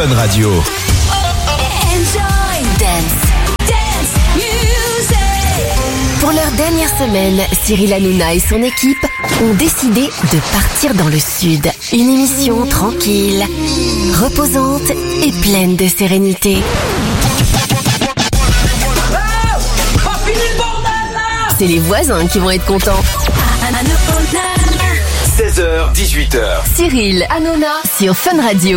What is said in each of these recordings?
Fun Radio. Enjoy dance music. Pour leur dernière semaine, Cyril Hanouna et son équipe ont décidé de partir dans le sud. Une émission tranquille, reposante et pleine de sérénité. C'est les voisins qui vont être contents. 16h, 18h. Cyril Hanouna sur Fun Radio.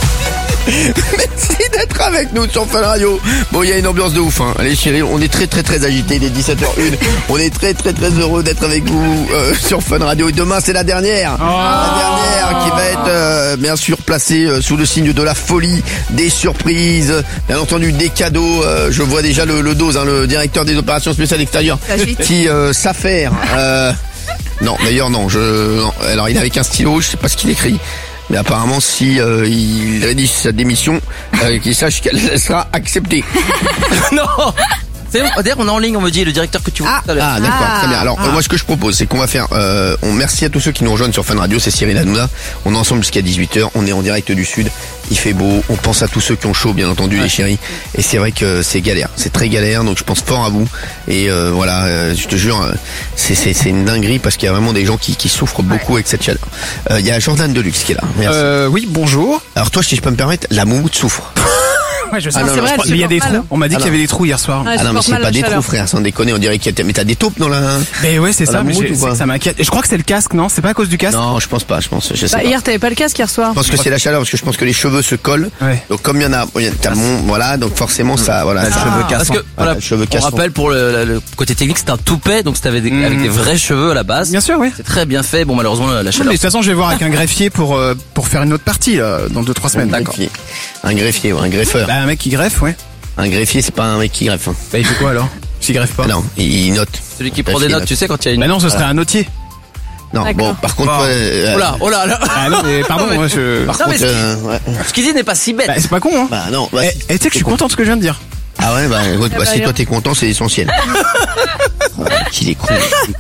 Merci d'être avec nous sur Fun Radio. Bon, il y a une ambiance de ouf, hein. Allez Cyril, on est très agités, il est 17h01. On est très heureux d'être avec vous sur Fun Radio. Et demain, c'est la dernière. La dernière qui va être bien sûr placée sous le signe de la folie, des surprises, bien entendu des cadeaux. Je vois déjà le dose, hein, le directeur des opérations spéciales extérieures qui s'affaire. Non, d'ailleurs non. Non. Alors il est avec un stylo, je sais pas ce qu'il écrit. Mais apparemment, si il rédige sa démission, qu'il sache qu'elle sera acceptée. Non. C'est bon, d'ailleurs, on est en ligne, on me dit le directeur que tu vois tout à l'heure. Ah d'accord, très bien. Alors moi, ce que je propose, c'est qu'on va faire. Merci à tous ceux qui nous rejoignent sur Fun Radio. C'est Cyril Hanouna. On est ensemble jusqu'à 18h. On est en direct du sud. Il fait beau. On pense à tous ceux qui ont chaud, bien entendu, les chéris. Et c'est vrai que c'est galère. C'est très galère. Donc je pense fort à vous. Et voilà, je te jure, c'est une dinguerie parce qu'il y a vraiment des gens qui souffrent beaucoup avec cette chaleur. Il y a Jordan Deluxe qui est là. Merci. Oui, bonjour. Alors toi, si je peux me permettre, la moumoute souffre. Ouais, je sais. Ah non, C'est vrai, je crois- mais il y a des trous. On m'a dit qu'il y avait des trous hier soir. Ah non, mais c'est pas des trous, frère, sans déconner, on dirait qu'il y a... Mais t'as des taupes dans la... Mais ouais, c'est Dans ça, la mais moumoute ou quoi ça m'inquiète. Et je crois que c'est le casque, non? C'est pas à cause du casque? Non, je pense pas, je sais pas. Hier, t'avais pas le casque hier soir. Je pense que c'est la chaleur, parce que je pense que les cheveux se collent. Ouais. Donc comme il y en a, voilà, donc forcément ça, voilà. Le cheveu Parce cassant. que, voilà, le cheveu on cassant. rappelle pour le côté technique, c'est un toupet, donc c'était avec des vrais cheveux à la base. Bien sûr, oui. C'est très bien fait. Bon, malheureusement, la Mais chaleur. de toute façon, je vais voir avec un greffier pour faire une autre partie, là, dans 2-3 semaines. Un greffier ou un greffeur. Bah, un mec qui greffe, ouais. Un greffier, c'est pas un mec qui greffe. Hein. Bah, il fait quoi alors? S'il greffe pas? Ah non, il note. Celui qui prend des notes, tu sais, quand il y a une. Bah non, ce serait un notier. Non, D'accord. bon, par contre, Oh là. Ah non, mais pardon, moi je... par Non, contre, mais ouais. Ce qu'il dit n'est pas si bête. Bah, c'est pas con, hein. Bah non, bah, Et tu sais que je suis content de ce que je viens de dire. Ah ouais, bah écoute, si allez. toi t'es content, c'est essentiel. Qu'il est con,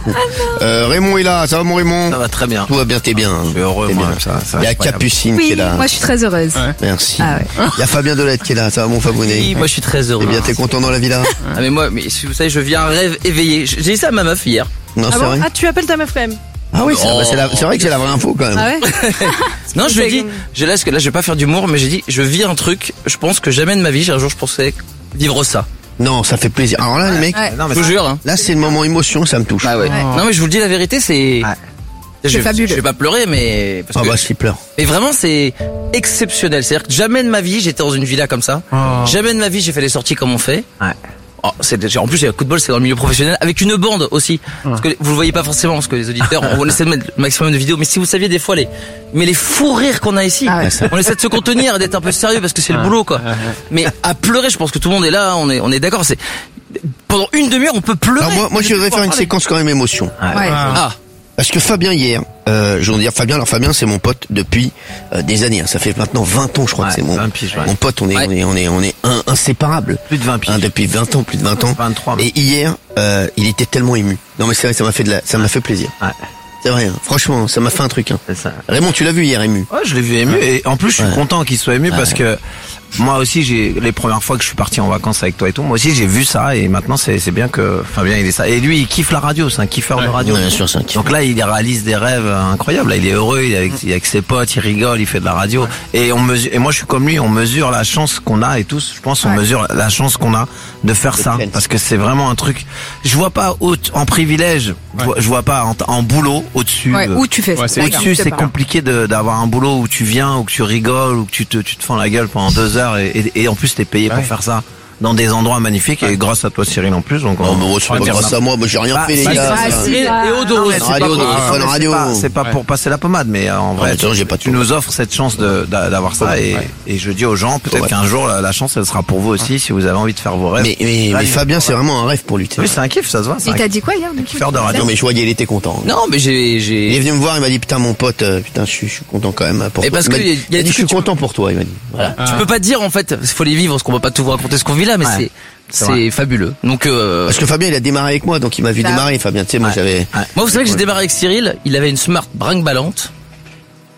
Raymond est là, ça va mon Raymond? Ça va très bien. Tout va bien, t'es bien. Je suis heureux, T'es moi, bien. ça Il y a incroyable. Capucine qui Oui, est là. moi je suis très heureuse. Ouais. Merci. Ah ouais. Il y a Fabien Delette qui est là, ça va mon Fabonnet? Oui, moi je suis très heureux. Eh bien, t'es content dans la villa? Ah mais moi, si vous savez, je vis un rêve éveillé. J'ai dit ça à ma meuf hier. Non, Ah c'est bon vrai? Ah, tu appelles ta meuf quand même. Ah oui, c'est vrai que c'est la vraie info quand même. Ah ouais. Non, je lui ai dit, C'est- là, je vais pas faire d'humour, mais j'ai dit, je vis un truc, je pense que jamais de ma vie, un jour je pensais vivre ça. Non, ça fait plaisir. Alors là, les mecs, Ouais. Je vous jure, hein. là c'est le moment émotion, ça me touche. Ah ouais. Non mais je vous le dis la vérité, c'est... Je fabuleux. vais pas pleurer, mais... Ah bah s'il pleure. Mais vraiment, c'est exceptionnel. C'est-à-dire que jamais de ma vie, j'étais dans une villa comme ça. Oh. Jamais de ma vie, j'ai fait les sorties comme on fait. Oh, en plus, un coup de bol, c'est dans le milieu professionnel, avec une bande aussi. Parce que vous le voyez pas forcément, parce que les auditeurs, on essaie de mettre le maximum de vidéos. Mais si vous saviez des fois les fous rires qu'on a ici, Ah ouais. on essaie de se contenir, d'être un peu sérieux parce que c'est le boulot, quoi. Mais à pleurer, je pense que tout le monde est là, on est d'accord. C'est pendant une demi-heure, on peut pleurer. Alors moi je voudrais faire une séquence quand même émotion. Ouais. Ah, Parce que Fabien hier, je veux dire Fabien, alors Fabien c'est mon pote depuis des années. Hein. Ça fait maintenant 20 ans je crois que c'est mon pote. On est inséparables. plus de 20 pieds. Hein, depuis 20 ans, plus de 20 ans. 23. Et hier, il était tellement ému. Non mais c'est vrai, ça m'a fait plaisir. Ouais. C'est vrai, hein. Franchement, ça m'a fait un truc. Hein. C'est ça. Raymond, tu l'as vu hier ému. Ouais, je l'ai vu ému et en plus je suis Ouais. content qu'il soit ému parce que moi aussi les premières fois que je suis parti en vacances avec toi et tout, moi aussi j'ai vu ça et maintenant c'est bien que Fabien il est ça. Et lui il kiffe la radio, c'est un kiffeur de radio. Ouais, bien sûr, c'est un kiff. Donc là il réalise des rêves incroyables, là, il est heureux, il est avec ses potes, il rigole, il fait de la radio et et moi je suis comme lui, on mesure la chance qu'on a et tous, je pense on mesure la chance qu'on a de faire ça parce que c'est vraiment un truc, je vois pas en privilège, je vois pas en boulot au-dessus. Ouais, où tu fais ça. Ouais, c'est Au-dessus, Je sais c'est pas. compliqué d'avoir un boulot où tu viens, où tu rigoles, où tu te fends la gueule pendant 2 heures et en plus t'es payé pour faire ça dans des endroits magnifiques et grâce à toi Cyril en plus. Donc Non, mais c'est pas grâce à moi, j'ai rien fait les gars. Cyril et Odo. Non, mais c'est c'est radio, pas pour- Fun non, mais Radio. c'est pas pour passer la pommade, mais en vrai, attends, j'ai pas tu tout. nous offres cette chance d'avoir ça et je dis aux gens, peut-être Ouais. qu'un jour la chance elle sera pour vous aussi si vous avez envie de faire vos rêves. Mais Fabien, c'est vraiment un rêve pour lui. tu sais. Oui, c'est un kiff, ça se voit. Il t'a dit quoi hier du coup? Kiffeur de radio. Non mais je voyais, il était content. Non, mais Il est j'ai... venu me voir, il m'a dit putain mon pote, putain je suis content quand même pour Et toi. parce Il m'a que dit, y a il a des dit, je suis trucs- content pour toi, il m'a dit. Voilà. Tu peux pas dire en fait, il faut les vivre, parce qu'on va pas tout vous raconter ce qu'on vit là, mais Ouais. c'est fabuleux. Donc Parce que Fabien il a démarré avec moi, donc il m'a vu démarrer. Fabien, tu sais, moi j'avais. moi vous savez que j'ai démarré avec Cyril, il avait une Smart brinque-ballante.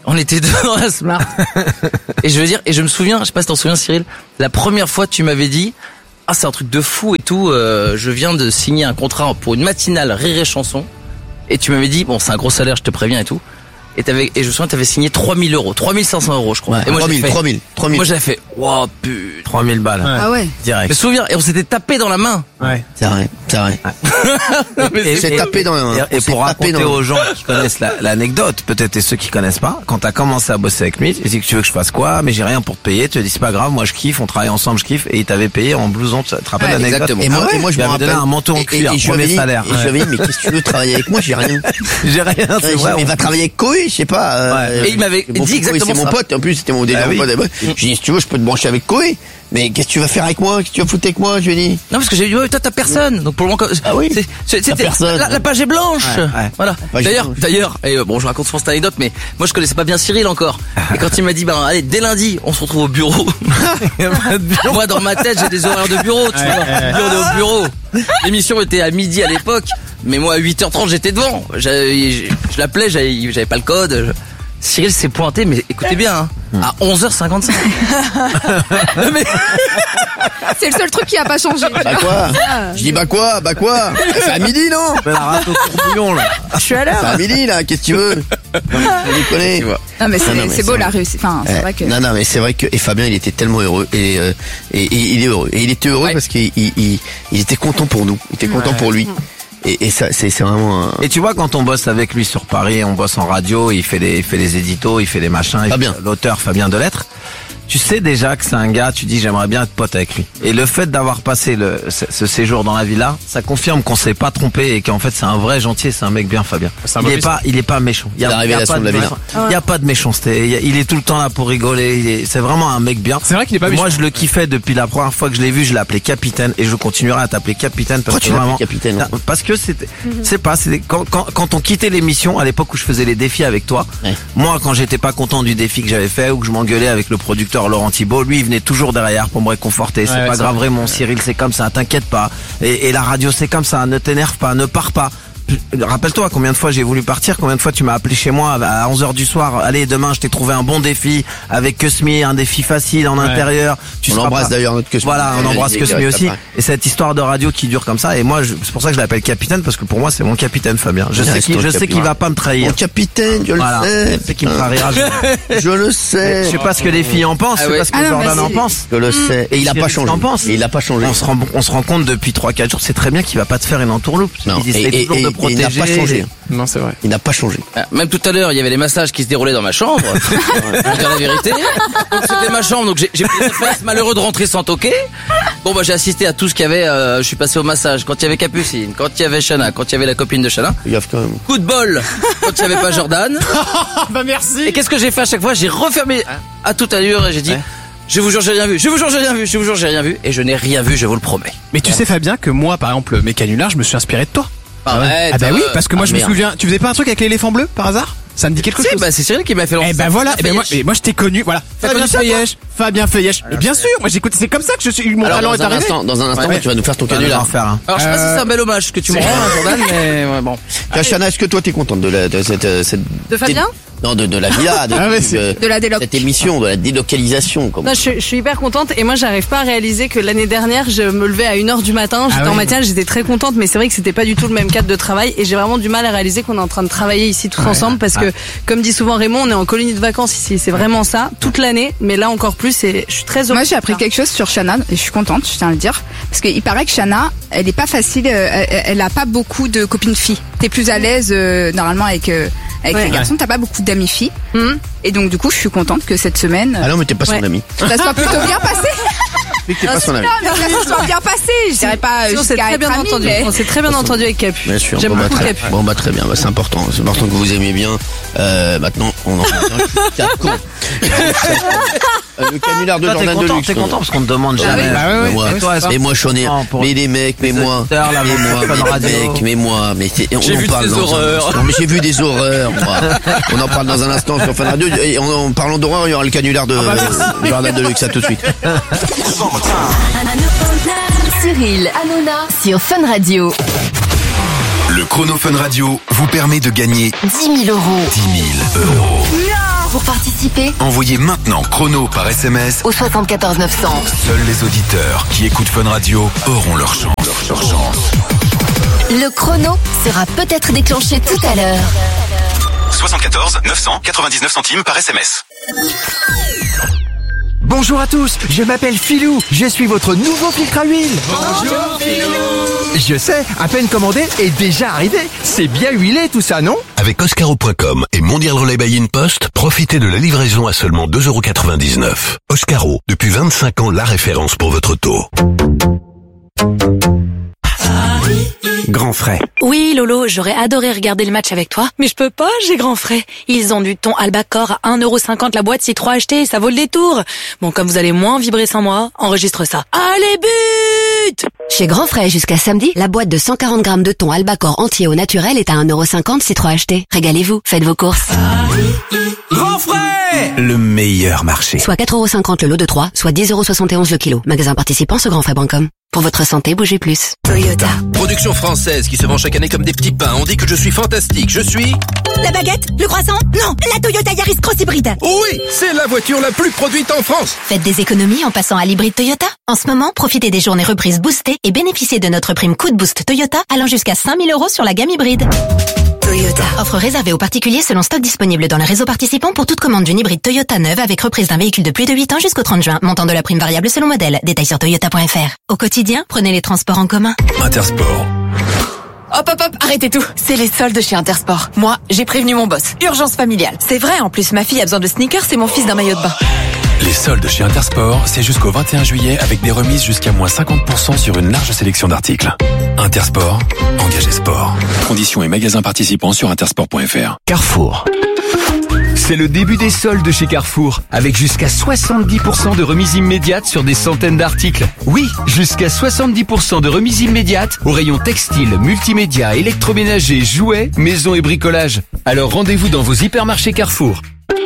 On était deux dans la Smart. Et je veux dire, et je me souviens, je sais pas si t'en souviens Cyril, la première fois tu m'avais dit, ah c'est un truc de fou et tout, je viens de signer un contrat pour une matinale Rire et Chanson. Et tu m'avais dit, bon c'est un gros salaire, je te préviens et tout. Et je me souviens, t'avais signé 3 000 €, 3 500 €, je crois. Ouais, et moi, 3 000. Moi, j'avais fait, wow, putain. 3 000 balles. Ah ouais. Direct. Je me souviens, et on s'était tapé dans la main. Ouais. C'est vrai. C'est tapé dans la main. Et pour raconter aux gens qui connaissent l'anecdote, peut-être et ceux qui connaissent pas, quand t'as commencé à bosser avec lui, tu dis que tu veux que je fasse quoi, mais j'ai rien pour te payer, tu te dis c'est pas grave, moi je kiffe, on travaille ensemble, je kiffe, et il t'avait payé en blouson, tu te rappelles l'anecdote? Exactement. Et moi je lui me avais rappelle. donné un manteau en cuir, premier salaire. Et je lui avais dit, mais qu'est-ce que tu veux travailler avec moi? J'ai rien. J'ai rien, c'est vrai. Mais va travailler avec Koé, je sais pas. Et il m'avait dit exactement c'est mon ça. pote, en plus c'était mon délire. J'ai dit, si tu veux, je peux te brancher avec Koé. Mais qu'est-ce que tu vas faire avec moi? Qu'est-ce que tu vas foutre avec moi? Je lui ai dit. Non, parce que j'ai dit, ouais, toi, t'as personne. Donc, pour le moment, ah oui. c'était, personne. la page est blanche. Ouais. Voilà. D'ailleurs, et bon, je raconte cette anecdote, mais moi, je connaissais pas bien Cyril encore. Et quand il m'a dit, allez, dès lundi, on se retrouve au bureau. Moi, dans ma tête, j'ai des horaires de bureau, tu vois. On est au bureau. L'émission était à midi à l'époque. Mais moi, à 8h30, j'étais devant. Je l'appelais, j'avais pas le code. Cyril s'est pointé, mais écoutez bien, à 11h55. Mais c'est le seul truc qui a pas changé. Bah quoi? Je dis bah quoi? C'est à midi, non? Mais la rate au courbouillon, là. Je suis à l'heure. C'est à midi, là, qu'est-ce que tu veux? Je déconne. Non mais c'est beau la réussite. Enfin, c'est vrai que. Non, mais c'est vrai que, et Fabien, il était tellement heureux, et il est heureux. Et il était heureux parce qu'il était content pour nous. Il était content pour lui. Et ça, c'est vraiment Et tu vois, quand on bosse avec lui sur Paris, on bosse en radio, il fait les éditos, il fait les machins, l'auteur Fabien Delettre. Tu sais déjà que c'est un gars, tu dis j'aimerais bien être pote avec lui. Et le fait d'avoir passé ce séjour dans la villa, ça confirme qu'on s'est pas trompé et qu'en fait c'est un vrai gentil, c'est un mec bien, Fabien. Il est pas méchant. Il y a pas de méchant. Il y a pas de méchanceté. Il est tout le temps là pour rigoler. C'est vraiment un mec bien. C'est vrai qu'il est pas méchant. Moi je le kiffais depuis la première fois que je l'ai vu, je l'ai appelé capitaine et je continuerai à t'appeler capitaine parce Pourquoi tu m'appelles capitaine? Parce que c'était quand on quittait l'émission à l'époque où je faisais les défis avec toi. Ouais. Moi quand j'étais pas content du défi que j'avais fait ou que je m'engueulais avec le producteur Laurent Thibault, lui il venait toujours derrière pour me réconforter. C'est pas grave, Raymond, Cyril, c'est comme ça, t'inquiète pas. Et la radio c'est comme ça, ne t'énerve pas, ne pars pas. Rappelle-toi combien de fois j'ai voulu partir, combien de fois tu m'as appelé chez moi à 11h du soir. Allez, demain je t'ai trouvé un bon défi avec Cosmi, un défi facile en intérieur. On embrasse d'ailleurs notre Cosmi. Voilà, on embrasse Cosmi aussi. Et cette histoire de radio qui dure comme ça. Et moi, c'est pour ça que je l'appelle capitaine parce que pour moi c'est mon capitaine Fabien. Je sais qu'il va pas me trahir. Mon capitaine, je le sais. Je sais qu'il me trahira. Je le sais. Je sais pas ce que les filles en pensent, je sais pas ce que Jordan en pense. Je le sais. Et il a pas changé. Et il a pas changé. On se rend compte depuis 3-4 jours, c'est très bien qu'il va pas te faire une entourloupe. Non. Il essaie toujours de protéger. Il n'a pas changé. Non, c'est vrai. Il n'a pas changé. Même tout à l'heure, il y avait les massages qui se déroulaient dans ma chambre. Je vais dire la vérité. Donc c'était ma chambre, donc j'ai pris cette place, malheureux de rentrer sans toquer. Bon j'ai assisté à tout ce qu'il y avait. Je suis passé au massage quand il y avait Capucine, quand il y avait Chana, quand il y avait la copine de Chana. Quand même. Coup de bol quand il y avait pas Jordan. Bah merci. Et qu'est-ce que j'ai fait à chaque fois? J'ai refermé à toute allure et j'ai dit. Je vous jure, j'ai rien vu. Je vous jure, j'ai rien vu. Je vous jure, j'ai rien vu. Et je n'ai rien vu, je vous le promets. Mais tu sais Fabien que moi par exemple mes canulars, je me suis inspiré de toi. Arrête, Ah bah oui, parce que moi je me souviens, tu faisais pas un truc avec l'éléphant bleu par hasard? Ça me dit quelque chose? C'est Cyril qui m'a fait lancer. Eh ben voilà, moi je t'ai connu, voilà. Fabien Feuillèche. Mais bien sûr, moi j'écoute, c'est comme ça que mon talent est arrivé. Dans un instant, tu vas nous faire ton canular. Alors je sais pas si c'est un bel hommage que tu me rends, Jordan, mais ouais, bon. Chana, est-ce que toi t'es contente de cette De Fabien? Non, de la villa, de la déloc. cette émission, de la délocalisation. Non, je suis hyper contente et moi j'arrive pas à réaliser que l'année dernière je me levais à 1h du matin, j'étais en matinale, j'étais très contente, mais c'est vrai que c'était pas du tout le même cadre de travail et j'ai vraiment du mal à réaliser qu'on est en train de travailler ici tous ensemble parce que comme dit souvent Raymond, on est en colonie de vacances ici, c'est vraiment ça, toute l'année, mais là encore plus et je suis très heureuse. Moi j'ai appris quelque chose sur Chana et je suis contente, je tiens à le dire, parce qu'il paraît que Chana, elle est pas facile, elle a pas beaucoup de copines filles. T'es plus à l'aise normalement avec les garçons, t'as pas beaucoup d'amis filles. Et donc du coup je suis contente que cette semaine Ah non mais t'es pas son ami. ça soit plutôt bien passé. Mais t'es pas son ami. Non, mais que ça soit bien passé, je dirais pas c'est très bien entendu. On s'est très bien entendu avec Capu. Bien sûr. J'aime beaucoup Capu. Bon bah très bien, c'est important. C'est important que vous aimiez bien. Maintenant on en revient. Le canular de Jordan Deluxe. T'es content parce qu'on te demande jamais. Mais moi j'en ai. Mais les mecs, mais moi. Mais moi. Mais j'ai vu des horreurs. Non mais j'ai vu des horreurs. Moi. On en parle dans un instant sur Fun Radio. Et en parlant d'horreur, il y aura le canular de Jordan Deluxe. À tout de suite. Cyril Hanouna sur Fun Radio. Le chrono Fun Radio vous permet de gagner 10 000 €. 10 000 €. Pour participer, envoyez maintenant chrono par SMS au 74 900. Seuls les auditeurs qui écoutent Fun Radio auront leur chance. Le chrono sera peut-être déclenché tout à l'heure. 74 999 centimes par SMS. Bonjour à tous, je m'appelle Philou, je suis votre nouveau filtre à huile. Bonjour Philou. Je sais, à peine commandé et déjà arrivé. C'est bien huilé tout ça, non? Avec Oscaro.com et Mondial Relay by InPost, profitez de la livraison à seulement 2,99 €. Oscaro, depuis 25 ans, la référence pour votre auto. Grand Frais. Oui, Lolo, j'aurais adoré regarder le match avec toi, mais je peux pas, j'ai Grand Frais. Ils ont du thon Albacor à 1,50 € la boîte si 3 achetés, ça vaut le détour. Bon, comme vous allez moins vibrer sans moi, enregistre ça. Allez, but! Chez Grand Frais, jusqu'à samedi, la boîte de 140 grammes de thon Albacor entier au naturel est à 1,50 € si 3 achetés. Régalez-vous, faites vos courses. Grand Frais! Le meilleur marché. Soit 4,50 € le lot de 3, soit 10,71 € le kilo. Magasin participant sur grandfrais.com. Pour votre santé, bougez plus. Toyota. Production française qui se vend chaque année comme des petits pains. On dit que je suis fantastique. Je suis... La baguette? Le croissant? Non, la Toyota Yaris Cross Hybride. Oui, c'est la voiture la plus produite en France. Faites des économies en passant à l'hybride Toyota. En ce moment, profitez des journées reprises boostées et bénéficiez de notre prime coup de boost Toyota allant jusqu'à 5 000 € sur la gamme hybride. Toyota. Offre réservée aux particuliers selon stock disponible dans le réseau participant pour toute commande d'une hybride Toyota neuve avec reprise d'un véhicule de plus de 8 ans jusqu'au 30 juin. Montant de la prime variable selon modèle. Détails sur toyota.fr. Au quotidien, prenez les transports en commun. Intersport. Hop, arrêtez tout. C'est les soldes chez Intersport. Moi, j'ai prévenu mon boss. Urgence familiale. C'est vrai, en plus, ma fille a besoin de sneakers et mon fils d'un maillot de bain. Les soldes chez Intersport, c'est jusqu'au 21 juillet avec des remises jusqu'à moins 50% sur une large sélection d'articles. Intersport, engagé sport. Conditions et magasins participants sur intersport.fr. Carrefour. C'est le début des soldes chez Carrefour, avec jusqu'à 70% de remise immédiate sur des centaines d'articles. Oui, jusqu'à 70% de remise immédiate au rayon textile, multimédia, électroménager, jouets, maison et bricolage. Alors rendez-vous dans vos hypermarchés Carrefour.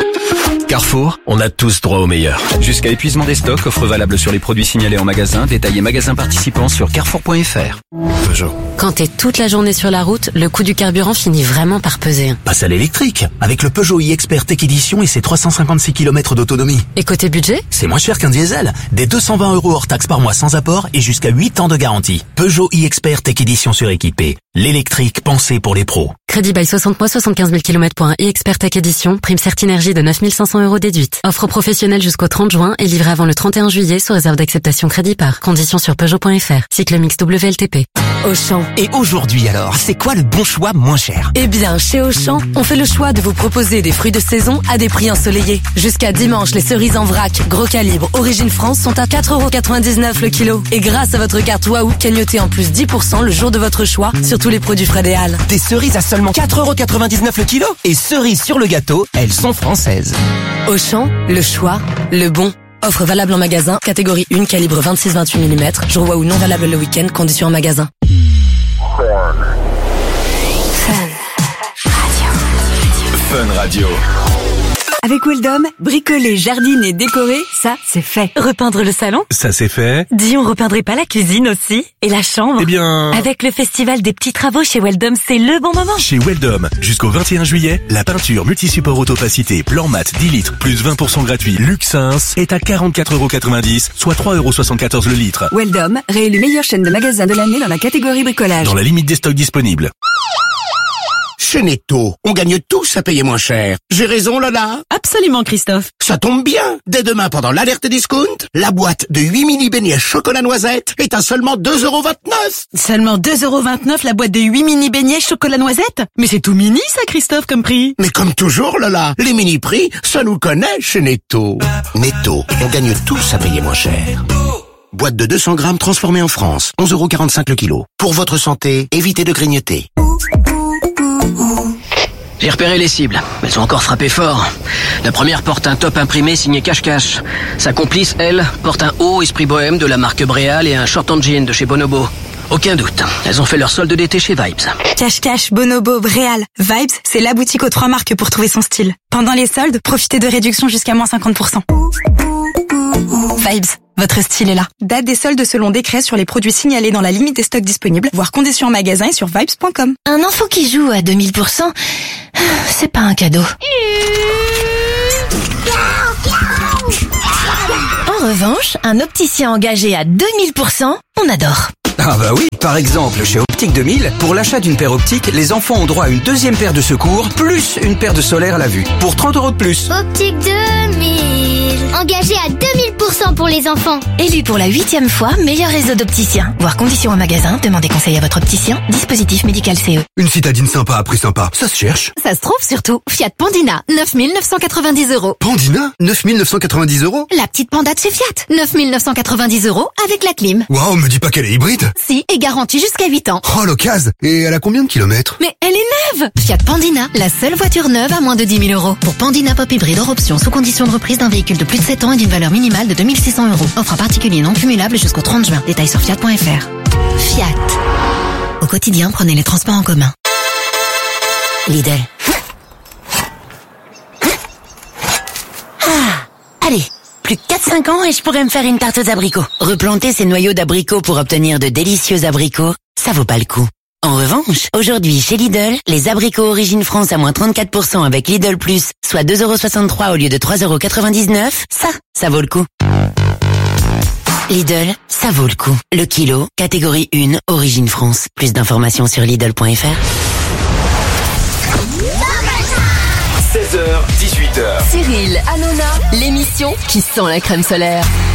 Carrefour, on a tous droit au meilleur. Jusqu'à épuisement des stocks, offre valable sur les produits signalés en magasin, détaillés magasin participant sur carrefour.fr. Peugeot. Quand t'es toute la journée sur la route, le coût du carburant finit vraiment par peser. Passe à l'électrique, avec le Peugeot e-Expert Tech Edition et ses 356 km d'autonomie. Et côté budget? C'est moins cher qu'un diesel. Des 220 € hors taxe par mois sans apport et jusqu'à 8 ans de garantie. Peugeot e-Expert Tech Edition suréquipé. L'électrique pensé pour les pros. Crédit bail 60 mois, 75 000 km pour un e-Expert Tech Edition. Prime Certinergie de 9 500 € déduite. Offre professionnelle jusqu'au 30 juin et livrée avant le 31 juillet sous réserve d'acceptation crédit par. Conditions sur Peugeot.fr. Cycle mix WLTP. Auchan. Et aujourd'hui alors, c'est quoi le bon choix moins cher? Eh bien, chez Auchan, on fait le choix de vous proposer des fruits de saison à des prix ensoleillés. Jusqu'à dimanche, les cerises en vrac, gros calibre, origine France sont à 4,99 € le kilo. Et grâce à votre carte Waouh, cagnotez en plus 10% le jour de votre choix sur tous les produits frais des Halles. Des cerises à seulement 4,99 € le kilo? Et cerises sur le gâteau, elles sont françaises. Auchan, le choix, le bon. Offre valable en magasin, catégorie 1, calibre 26-28 mm. Jour Waouh non valable le week-end, conditions en magasin. Fun Radio. Avec Weldom, bricoler, jardiner, décorer, ça, c'est fait. Repeindre le salon? Ça c'est fait. Dis, on repeindrait pas la cuisine aussi? Et la chambre? Eh bien... Avec le festival des petits travaux chez Weldom, c'est le bon moment. Chez Weldom, jusqu'au 21 juillet, la peinture multi-support autopacité plan mat 10 litres plus 20% gratuit Luxins est à 44,90 €, soit 3,74 € le litre. Weldom, réélu meilleure chaîne de magasins de l'année dans la catégorie bricolage. Dans la limite des stocks disponibles. Chez Netto, on gagne tous à payer moins cher. J'ai raison, Lola? Absolument, Christophe. Ça tombe bien. Dès demain, pendant l'alerte discount, la boîte de 8 mini beignets chocolat noisette est à seulement 2,29 €. Seulement 2,29 € la boîte de 8 mini beignets chocolat noisette? Mais c'est tout mini, ça, Christophe, comme prix. Mais comme toujours, Lola, les mini prix, ça nous connaît chez Netto. Netto, on gagne tous à payer moins cher. Boîte de 200 grammes transformée en France, 11,45 € le kilo. Pour votre santé, évitez de grignoter. J'ai repéré les cibles. Elles ont encore frappé fort. La première porte un top imprimé signé Cache-Cache. Sa complice, elle, porte un haut esprit bohème de la marque Bréal et un short en jean de chez Bonobo. Aucun doute. Elles ont fait leur solde d'été chez Vibes. Cache-Cache, Bonobo, Bréal. Vibes, c'est la boutique aux 3 marques pour trouver son style. Pendant les soldes, profitez de réductions jusqu'à moins 50%. Vibes, votre style est là. Date des soldes selon décret sur les produits signalés dans la limite des stocks disponibles, voire conditions en magasin et sur vibes.com. Un enfant qui joue à 2000%, c'est pas un cadeau. En revanche, un opticien engagé à 2000%, on adore. Ah bah oui, par exemple, chez Optique 2000, pour l'achat d'une paire optique, les enfants ont droit à une deuxième paire de secours, plus une paire de solaire à la vue, pour 30 € de plus. Optique 2000, engagé à 2000% pour les enfants. Élu pour la 8e fois, meilleur réseau d'opticiens. Voir conditions en magasin, demandez conseil à votre opticien. Dispositif médical CE. Une citadine sympa à prix sympa, ça se cherche. Ça se trouve surtout. Fiat Pandina, 9 990 €. Pandina, 9 990 €. La petite panda de chez Fiat, 9 990 € avec la clim. Waouh, me dis pas qu'elle est hybride. Si, et garantie jusqu'à 8 ans. Oh, l'occasion. Et elle a combien de kilomètres? Mais elle est neuve. Fiat Pandina, la seule voiture neuve à moins de 10 000 €. Pour Pandina Pop Hybride hors option, sous condition de reprise d'un véhicule de plus de 7 ans et d'une valeur minimale de 2 600 €. Offre en particulier non cumulable jusqu'au 30 juin. Détails sur fiat.fr. Fiat. Au quotidien, prenez les transports en commun. Lidl. Allez, plus que 4-5 ans et je pourrais me faire une tarte aux abricots. Replanter ces noyaux d'abricots pour obtenir de délicieux abricots, ça vaut pas le coup. En revanche, aujourd'hui chez Lidl, les abricots Origine France à moins 34% avec Lidl Plus, soit 2,63 € au lieu de 3,99 €, ça vaut le coup. Lidl, ça vaut le coup. Le kilo, catégorie 1, Origine France. Plus d'informations sur Lidl.fr. 16h, 18h. Cyril Hanouna, l'émission qui sent la crème solaire.